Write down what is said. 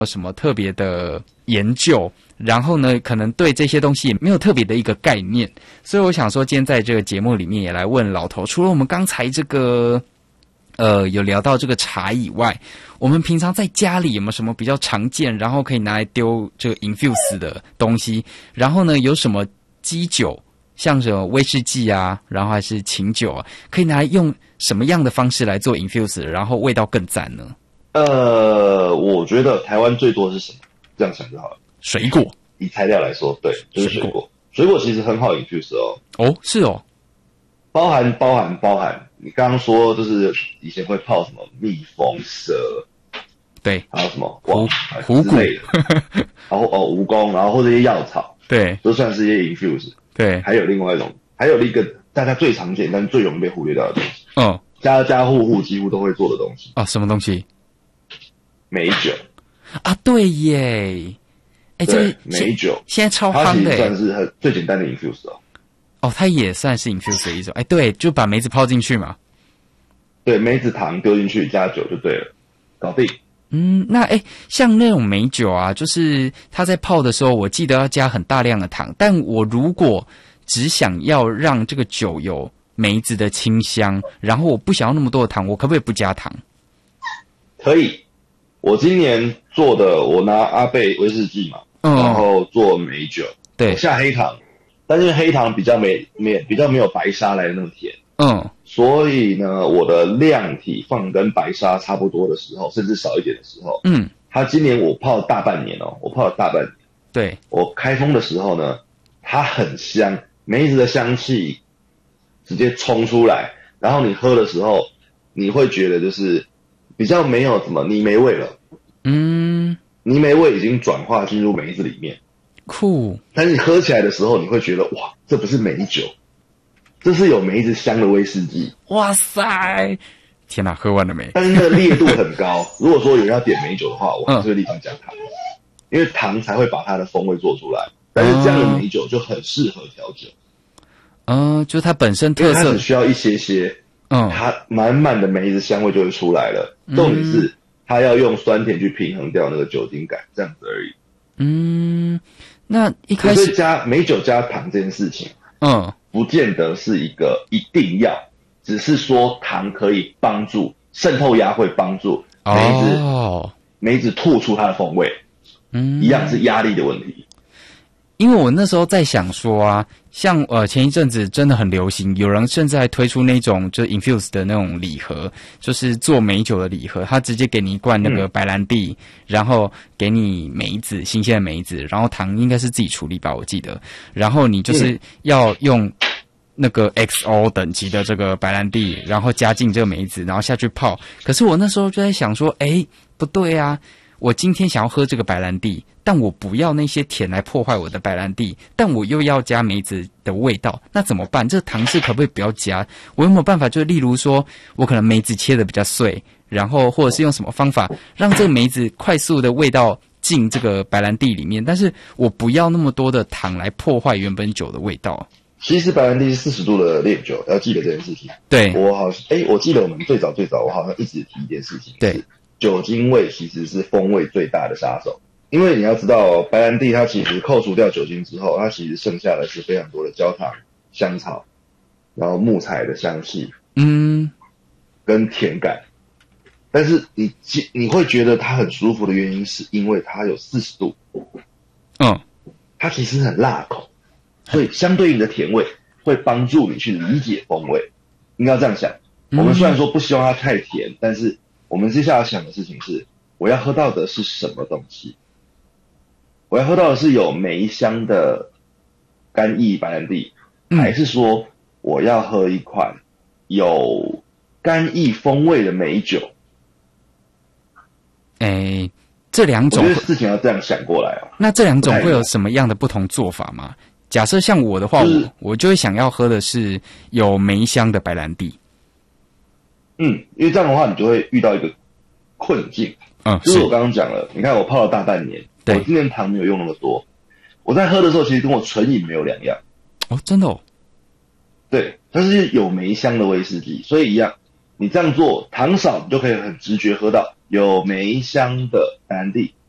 有什么特别的研究，然后呢，可能对这些东西也没有特别的一个概念，所以我想说，今天在这个节目里面也来问老头，除了我们刚才这个有聊到这个茶以外，我们平常在家里有没有什么比较常见，然后可以拿来丢这个 infuse 的东西？然后呢，有什么基酒，像什么威士忌啊，然后还是琴酒啊，可以拿来用什么样的方式来做 infuse， 然后味道更赞呢？ 我觉得台湾最多是什么？这样想就好了。 水果， 以材料来说，对，就是水果。水果其实很好 infuse 哦。 哦，是哦。 包含，你刚刚说就是以前会泡什么蜜蜂、蛇， 对， 还有什么虎骨类的，然后蜈蚣，然后或者一些药草， 对， 都算是一些 infuse。 对， 还有另外一种，还有一个大家最常见但最容易被忽略掉的东西，家家户户几乎都会做的东西。 什么东西？ 美酒啊，对耶， 对，美酒现在超夯的， 它其实算是最简单的 infuse 哦。 它也算是 infuse 的一种，对，就把梅子泡进去嘛。 对，梅子糖丢进去加酒就对了，搞定。 那像那种美酒啊，就是它在泡的时候，我记得要加很大量的糖，但我如果只想要让这个酒有梅子的清香，然后我不想要那么多的糖，我可不可以不加糖？ 可以。我今年做的，我拿阿贝威士忌嘛，然后做美酒， 对， 下黑糖，但是黑糖比较没有白沙来的那么甜，所以呢，我的量体放跟白沙差不多的时候，甚至少一点的时候，它今年我泡了大半年哦， 对， 我开封的时候呢，它很香，梅子的香气直接冲出来，然后你喝的时候，你会觉得就是比较没有什么泥煤味了，泥煤味已经转化进入梅子里面， 酷。 但是你喝起来的时候，你会觉得哇，这不是美酒，这是有梅子香的威士忌。 哇塞！天哪，喝完了没？ 但是那个烈度很高。如果说有人要点美酒的话，我还是会立刻加糖，因为糖才会把它的风味做出来。但是这样的美酒就很适合调酒。 就是它本身特色， 它只需要一些，它满满的梅子香味就会出来了。重点是它要用酸甜去平衡掉那个酒精感，这样子而已。 那一开始加美酒加糖这件事情，不见得是一个一定要，只是说糖可以帮助渗透压，会帮助梅子吐出它的风味，一样是压力的问题。 因为我那时候在想说啊，像前一阵子真的很流行，有人甚至还推出那种就是 infuse 的那种礼盒，就是做美酒的礼盒，他直接给你一罐那个白兰地，然后给你梅子，新鲜的梅子，然后糖应该是自己处理吧，我记得，然后你就是要用那个 XO 等级的这个白兰地，然后加进这个梅子，然后下去泡。可是我那时候就在想说，不对啊，我今天想要喝这个白兰地，但我不要那些甜来破坏我的白兰地，但我又要加梅子的味道，那怎么办？这个糖是可不可以不要加？我有没有办法，就例如说我可能梅子切的比较碎，然后或者是用什么方法让这个梅子快速的味道进这个白兰地里面，但是我不要那么多的糖来破坏原本酒的味道。 其实白兰地是40度的烈酒，要记得这件事情。 对， 我记得我们最早我好像一直提一件事情， 对， 酒精味其实是风味最大的杀手。因为你要知道，白兰地它其实扣除掉酒精之后，它其实剩下的是非常多的焦糖、香草，然后木材的香气，跟甜感。但是你会觉得它很舒服的原因，是因为它有40度，它其实很辣口，所以相对应的甜味会帮助你去理解风味。应该这样想，我们虽然说不希望它太甜，但是我们接下来想的事情是，我要喝到的是什么东西？我要喝到的是有梅香的干邑白兰地，还是说我要喝一款有干邑风味的美酒？ 这两种， 我觉得事情要这样想过来啊。 那这两种会有什么样的不同做法吗？假设像我的话，我就会想要喝的是有梅香的白兰地。因为这样的话，你就会遇到一个困境。就是我刚刚讲了，你看我泡了大半年，我今年糖没有用那么多，我在喝的时候其实跟我纯饮没有两样。 真的哦。 对，它是有梅香的威士忌，所以一样，你这样做糖少，你就可以很直觉喝到有梅香的白兰地，